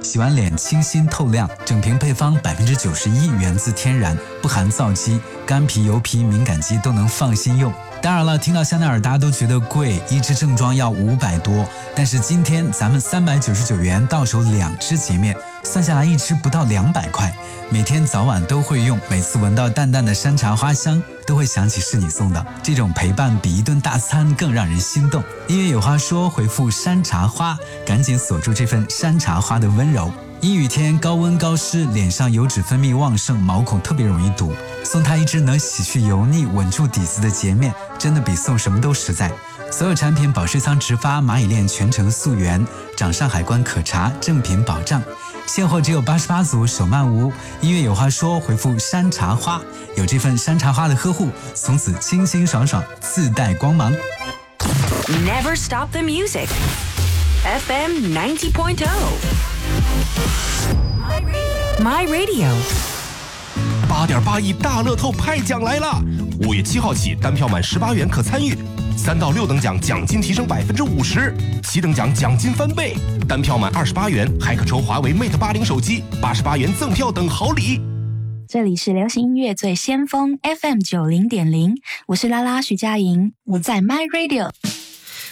洗完脸清新透亮，整瓶配方91%源自天然，不含皂基，干皮、油皮、敏感肌都能放心用。当然了，听到香奈儿大家都觉得贵，一支正装要500多，但是今天咱们399元到手2支洁面，算下来一支不到200块，每天早晚都会用，每次闻到淡淡的山茶花香，都会想起是你送的，这种陪伴比一顿大餐更让人心动。音乐有话说，回复山茶花，赶紧锁住这份山茶花的温柔。阴雨天高温高湿，脸上油脂分泌旺盛，毛孔特别容易堵，送他一支能洗去油腻、稳住底子的洁面，真的比送什么都实在。所有产品保税仓直发，蚂蚁链全程溯源，掌上海关可查，正品保障。现货只有88组，手慢无。音乐有话说，回复山茶花，有这份山茶花的呵护，从此清清爽爽，自带光芒。 Never stop the music. FM 90.0. My Radio. 8.8亿大乐透派奖来了！5月7号起，单票满18元可参与，3到6等奖奖金提升50%，7等奖奖金翻倍，单票满28元还可抽华为 Mate 80手机，88元赠票等好礼。 这里是流行音乐最先锋 FM 90.0，我是拉拉徐佳莹，我在 My Radio。